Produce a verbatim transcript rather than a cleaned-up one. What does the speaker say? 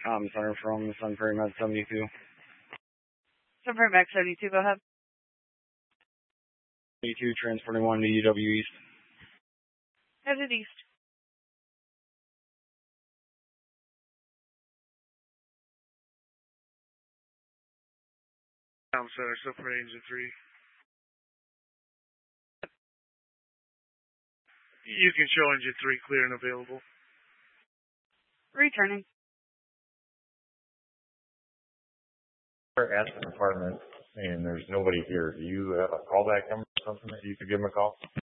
Com Center from Sun Prairie Med seventy-two. Sun Prairie Med seventy-two, go ahead. seventy-two, transporting one to U W East. Headed east. Com Center, Sun Prairie Engine three. You can show Engine three clear and available. Returning. We're at the department, and there's nobody here. Do you have a callback number or something that you could give them a call?